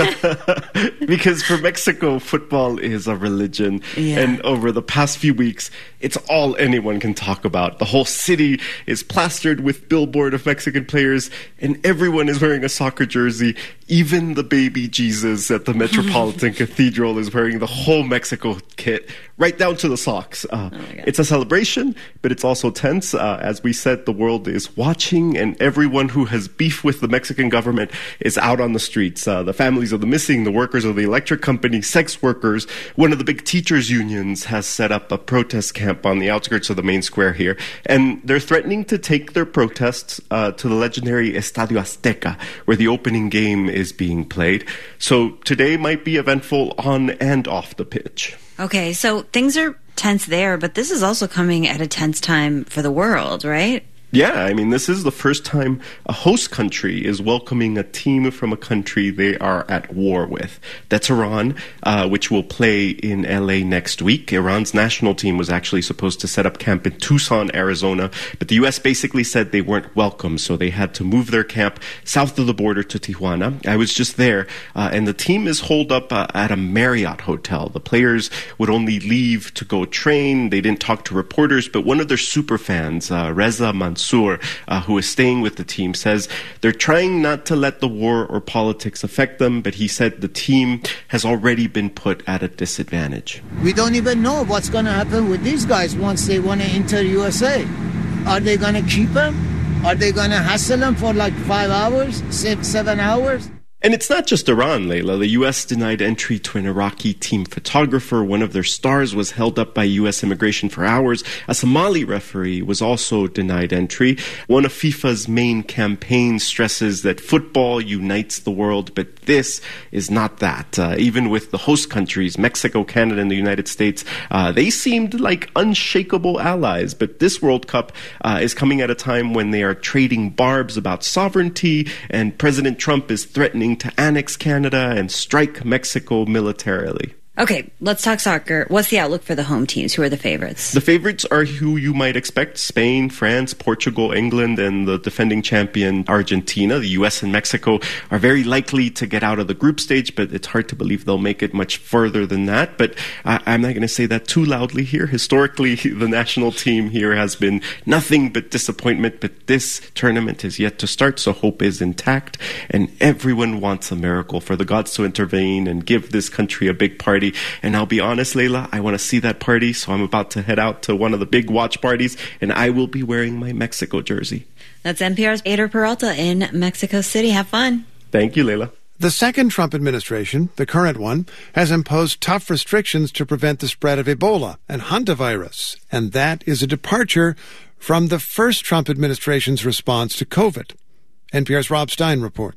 Because for Mexico, football is a religion. Yeah. And over the past few weeks, it's all anyone can talk about. The whole city is plastered with billboard of Mexican players, and everyone is wearing a soccer jersey. Even the baby Jesus at the Metropolitan Cathedral is wearing the whole Mexico kit, right down to the socks. It's a celebration, but it's also tense. As we said, the world is watching, and everyone who has beef with the Mexican government is out on the streets. The families of the missing, the workers of the electric company, sex workers. One of the big teachers' unions has set up a protest camp on the outskirts of the main square here, and they're threatening to take their protests to the legendary Estadio Azteca, where the opening game is being played. So today might be eventful on and off the pitch. Okay, so things are tense there, but this is also coming at a tense time for the world, right? Yeah, I mean, this is the first time a host country is welcoming a team from a country they are at war with. That's Iran, which will play in LA next week. Iran's national team was actually supposed to set up camp in Tucson, Arizona, but the U.S. basically said they weren't welcome, so they had to move their camp south of the border to Tijuana. I was just there, and the team is holed up at a Marriott hotel. The players would only leave to go train. They didn't talk to reporters, but one of their super fans, Reza Mansour, who is staying with the team, says they're trying not to let the war or politics affect them, but he said the team has already been put at a disadvantage. We don't even know what's going to happen with these guys once they want to enter USA. Are they going to keep them? Are they going to hassle them for like 5 hours, 7 hours? And it's not just Iran, Layla. The U.S. denied entry to an Iraqi team photographer. One of their stars was held up by U.S. immigration for hours. A Somali referee was also denied entry. One of FIFA's main campaigns stresses that football unites the world, but this is not that. Even with the host countries, Mexico, Canada, and the United States, they seemed like unshakable allies. But this World Cup is coming at a time when they are trading barbs about sovereignty, and President Trump is threatening to annex Canada and strike Mexico militarily. Okay, let's talk soccer. What's the outlook for the home teams? Who are the favorites? The favorites are who you might expect: Spain, France, Portugal, England, and the defending champion Argentina. The U.S. and Mexico are very likely to get out of the group stage, but it's hard to believe they'll make it much further than that. But I'm not going to say that too loudly here. Historically, the national team here has been nothing but disappointment, but this tournament is yet to start, so hope is intact, and everyone wants a miracle for the gods to intervene and give this country a big party. And I'll be honest, Layla, I want to see that party, so I'm about to head out to one of the big watch parties, and I will be wearing my Mexico jersey. That's NPR's Eder Peralta in Mexico City. Have fun. Thank you, Layla. The second Trump administration, the current one, has imposed tough restrictions to prevent the spread of Ebola and hantavirus, and that is a departure from the first Trump administration's response to COVID. NPR's Rob Stein reports.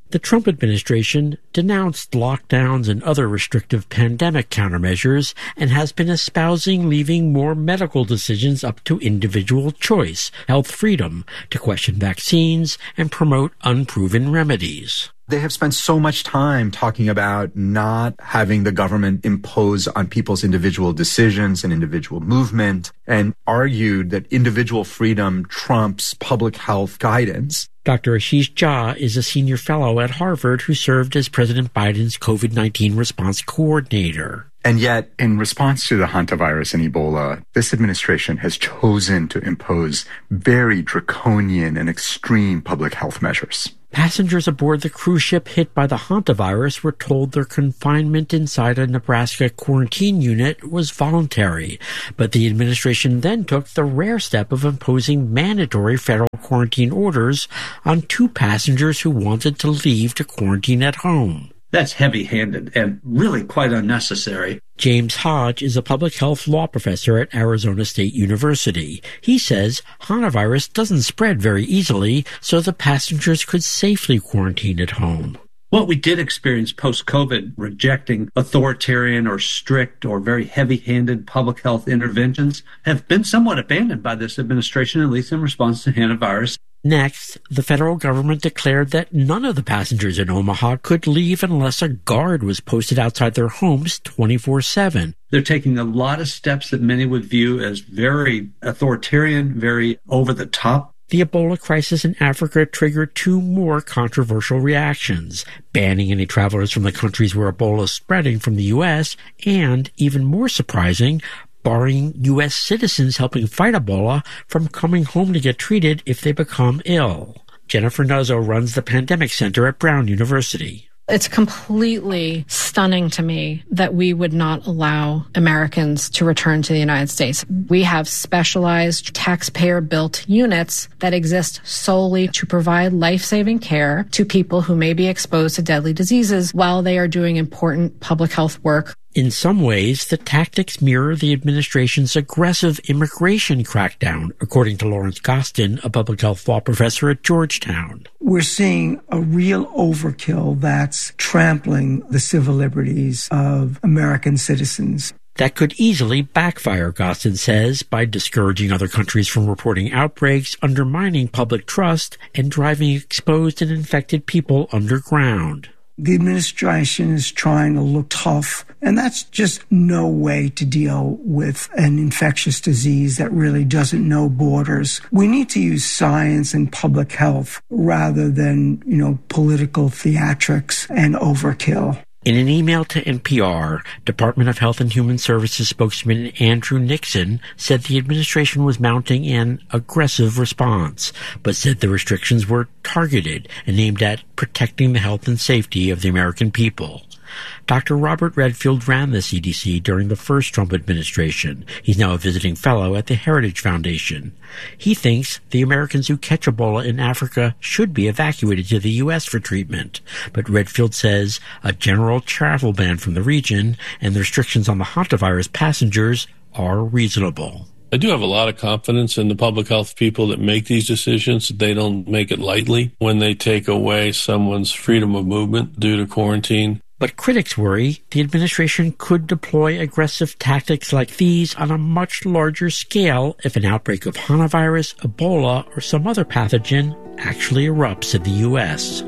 The Trump administration denounced lockdowns and other restrictive pandemic countermeasures and has been espousing leaving more medical decisions up to individual choice, health freedom, to question vaccines and promote unproven remedies. They have spent so much time talking about not having the government impose on people's individual decisions and individual movement, and argued that individual freedom trumps public health guidance. Dr. Ashish Jha is a senior fellow at Harvard who served as President Biden's COVID-19 response coordinator. And yet, in response to the hantavirus and Ebola, this administration has chosen to impose very draconian and extreme public health measures. Passengers aboard the cruise ship hit by the hantavirus were told their confinement inside a Nebraska quarantine unit was voluntary, but the administration then took the rare step of imposing mandatory federal quarantine orders on 2 passengers who wanted to leave to quarantine at home. That's heavy-handed and really quite unnecessary. James Hodge is a public health law professor at Arizona State University. He says hantavirus doesn't spread very easily, so the passengers could safely quarantine at home. What we did experience post-COVID, rejecting authoritarian or strict or very heavy-handed public health interventions, have been somewhat abandoned by this administration, at least in response to hantavirus. Next, the federal government declared that none of the passengers in Omaha could leave unless a guard was posted outside their homes 24/7. They're taking a lot of steps that many would view as very authoritarian, very over-the-top. The Ebola crisis in Africa triggered 2 more controversial reactions: banning any travelers from the countries where Ebola is spreading from the U.S., and, even more surprising, barring U.S. citizens helping fight Ebola from coming home to get treated if they become ill. Jennifer Nuzzo runs the Pandemic Center at Brown University. It's completely stunning to me that we would not allow Americans to return to the United States. We have specialized taxpayer-built units that exist solely to provide life-saving care to people who may be exposed to deadly diseases while they are doing important public health work. In some ways, the tactics mirror the administration's aggressive immigration crackdown, according to Lawrence Gostin, a public health law professor at Georgetown. We're seeing a real overkill that's trampling the civil liberties of American citizens. That could easily backfire, Gostin says, by discouraging other countries from reporting outbreaks, undermining public trust, and driving exposed and infected people underground. The administration is trying to look tough, and that's just no way to deal with an infectious disease that really doesn't know borders. We need to use science and public health rather than, political theatrics and overkill. In an email to NPR, Department of Health and Human Services spokesman Andrew Nixon said the administration was mounting an aggressive response, but said the restrictions were targeted and aimed at protecting the health and safety of the American people. Dr. Robert Redfield ran the CDC during the first Trump administration. He's now a visiting fellow at the Heritage Foundation. He thinks the Americans who catch Ebola in Africa should be evacuated to the U.S. for treatment. But Redfield says a general travel ban from the region and the restrictions on the hantavirus passengers are reasonable. I do have a lot of confidence in the public health people that make these decisions. They don't make it lightly when they take away someone's freedom of movement due to quarantine. But critics worry the administration could deploy aggressive tactics like these on a much larger scale if an outbreak of hantavirus, Ebola, or some other pathogen actually erupts in the U.S.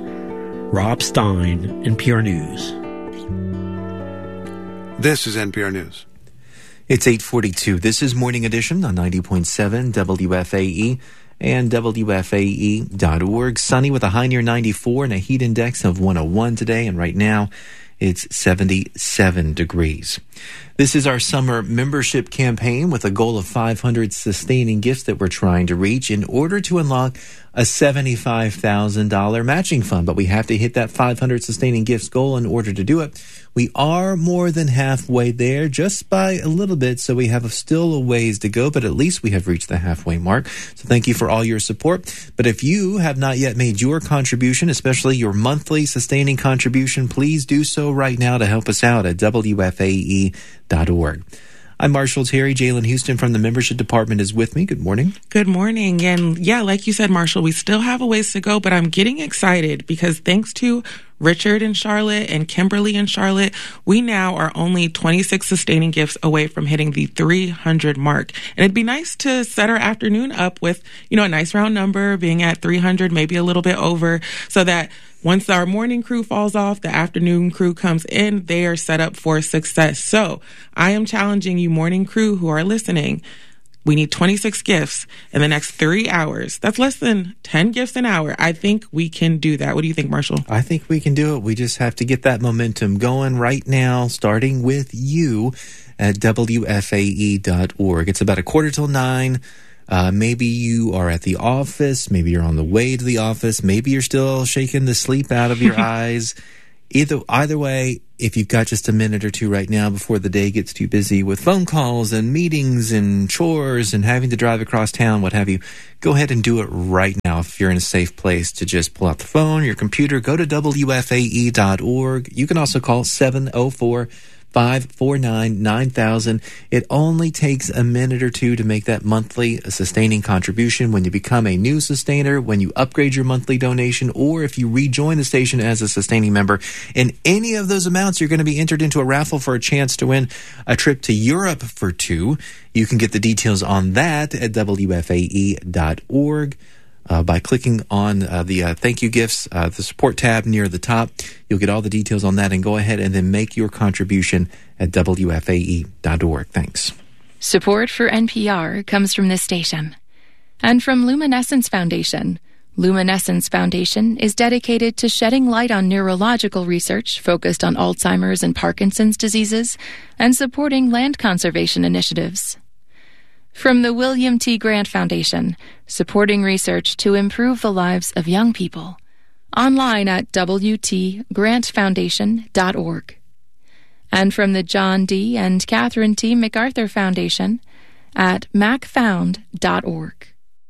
Rob Stein, NPR News. This is NPR News. It's 8:42. This is Morning Edition on 90.7 WFAE and WFAE.org. Sunny with a high near 94 and a heat index of 101 today. And right now, it's 77 degrees. This is our summer membership campaign with a goal of 500 sustaining gifts that we're trying to reach in order to unlock a $75,000 matching fund. But we have to hit that 500 sustaining gifts goal in order to do it. We are more than halfway there, just by a little bit, so we have still a ways to go, but at least we have reached the halfway mark. So thank you for all your support. But if you have not yet made your contribution, especially your monthly sustaining contribution, please do so right now to help us out at WFAE.org. I'm Marshall Terry. Jalen Houston from the membership department is with me. Good morning. Good morning. And yeah, like you said, Marshall, we still have a ways to go, but I'm getting excited because thanks to Richard in Charlotte and Kimberly in Charlotte, we now are only 26 sustaining gifts away from hitting the 300 mark. And it'd be nice to set our afternoon up with, a nice round number, being at 300, maybe a little bit over, so that once our morning crew falls off, the afternoon crew comes in, they are set up for success. So I am challenging you morning crew who are listening. We need 26 gifts in the next 3 hours. That's less than 10 gifts an hour. I think we can do that. What do you think, Marshall? I think we can do it. We just have to get that momentum going right now, starting with you at WFAE.org. It's about 8:45. Maybe you are at the office. Maybe you're on the way to the office. Maybe you're still shaking the sleep out of your eyes. Either way, if you've got just a minute or two right now before the day gets too busy with phone calls and meetings and chores and having to drive across town, what have you, go ahead and do it right now if you're in a safe place to just pull out the phone, your computer, go to WFAE.org. You can also call 704-549-9000. It only takes a minute or two to make that monthly sustaining contribution when you become a new sustainer, when you upgrade your monthly donation, or if you rejoin the station as a sustaining member. In any of those amounts, you're going to be entered into a raffle for a chance to win a trip to Europe for two. You can get the details on that at WFAE.org. By clicking on the thank you gifts, the support tab near the top. You'll get all the details on that, and go ahead and then make your contribution at WFAE.org. Thanks. Support for NPR comes from this station and from Luminescence Foundation. Luminescence Foundation is dedicated to shedding light on neurological research focused on Alzheimer's and Parkinson's diseases and supporting land conservation initiatives. From the William T. Grant Foundation, supporting research to improve the lives of young people. Online at wtgrantfoundation.org. And from the John D. and Catherine T. MacArthur Foundation at macfound.org.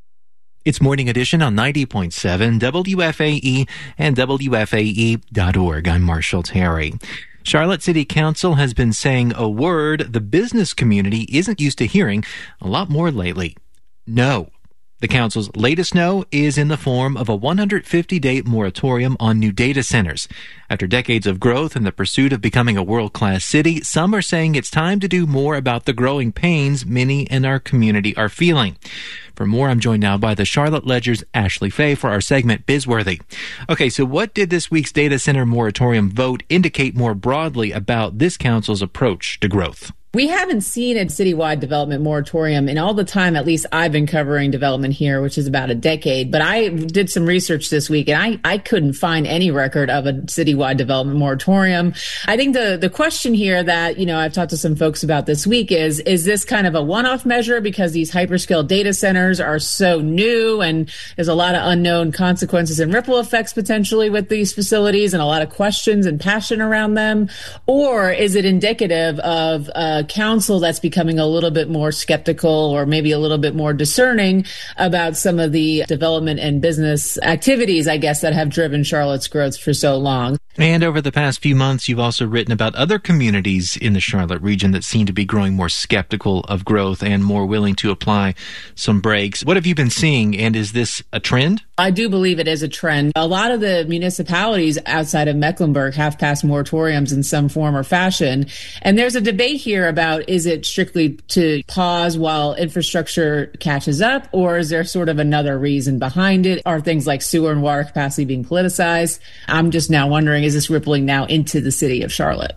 It's Morning Edition on 90.7 WFAE and WFAE.org. I'm Marshall Terry. Charlotte City Council has been saying a word the business community isn't used to hearing a lot more lately. No. The council's latest no is in the form of a 150-day moratorium on new data centers. After decades of growth and the pursuit of becoming a world-class city, some are saying it's time to do more about the growing pains many in our community are feeling. For more, I'm joined now by the Charlotte Ledger's Ashley Fay for our segment Bizworthy. Okay, so what did this week's data center moratorium vote indicate more broadly about this council's approach to growth? We haven't seen a citywide development moratorium in all the time, at least I've been covering development here, which is about a decade. But I did some research this week, and I couldn't find any record of a citywide development moratorium. I think the question here that, I've talked to some folks about this week is this kind of a one-off measure because these hyperscale data centers are so new and there's a lot of unknown consequences and ripple effects potentially with these facilities and a lot of questions and passion around them? Or is it indicative of council that's becoming a little bit more skeptical or maybe a little bit more discerning about some of the development and business activities, I guess, that have driven Charlotte's growth for so long? And over the past few months, you've also written about other communities in the Charlotte region that seem to be growing more skeptical of growth and more willing to apply some brakes. What have you been seeing, and is this a trend? I do believe it is a trend. A lot of the municipalities outside of Mecklenburg have passed moratoriums in some form or fashion. And there's a debate here about, is it strictly to pause while infrastructure catches up, or is there sort of another reason behind it? Are things like sewer and water capacity being politicized? I'm just now wondering, is this rippling now into the city of Charlotte?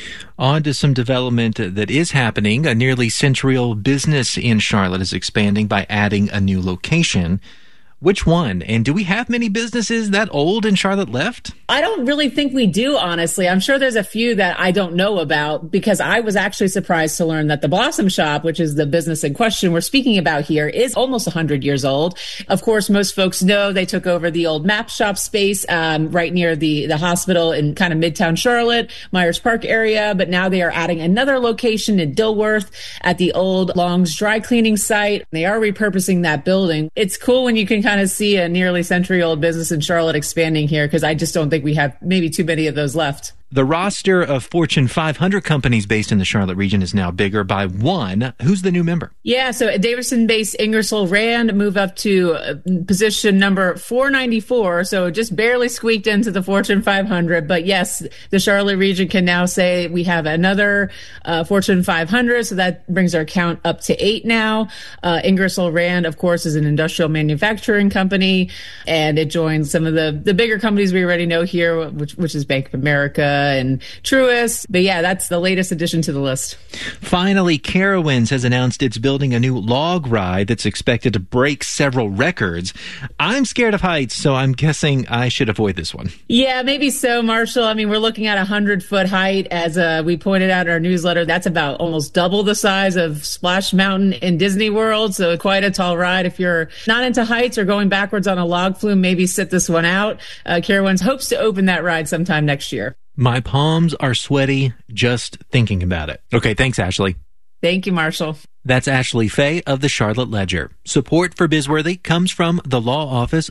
On to some development that is happening. A nearly century-old business in Charlotte is expanding by adding a new location. Which one? And do we have many businesses that old in Charlotte left? I don't really think we do, honestly. I'm sure there's a few that I don't know about, because I was actually surprised to learn that the Blossom Shop, which is the business in question we're speaking about here, is almost 100 years old. Of course, most folks know they took over the old Map Shop space right near the hospital in kind of Midtown Charlotte, Myers Park area. But now they are adding another location in Dilworth at the old Long's dry cleaning site. They are repurposing that building. It's cool when you can kind of see a nearly century-old business in Charlotte expanding here, because I just don't think we have maybe too many of those left. The roster of Fortune 500 companies based in the Charlotte region is now bigger by one. Who's the new member? Yeah, so Davidson-based Ingersoll Rand moved up to position number 494, so just barely squeaked into the Fortune 500. But yes, the Charlotte region can now say we have another Fortune 500, so that brings our count up to 8 now. Ingersoll Rand, of course, is an industrial manufacturing company, and it joins some of the bigger companies we already know here, which is Bank of America and Truist. But yeah, that's the latest addition to the list. Finally, Carowinds has announced it's building a new log ride that's expected to break several records. I'm scared of heights, so I'm guessing I should avoid this one. Yeah, maybe so, Marshall. I mean, we're looking at 100-foot height. As we pointed out in our newsletter, that's about almost double the size of Splash Mountain in Disney World, so quite a tall ride. If you're not into heights or going backwards on a log flume, maybe sit this one out. Carowinds hopes to open that ride sometime next year. My palms are sweaty just thinking about it. Okay, thanks, Ashley. Thank you, Marshall. That's Ashley Fay of the Charlotte Ledger. Support for Bizworthy comes from the law office